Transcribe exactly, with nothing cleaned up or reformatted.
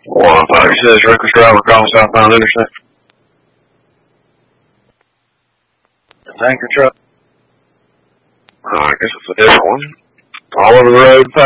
one five six, reckless driver cross southbound intersection. Tanker truck. Uh, I guess it's a different one. All over the road.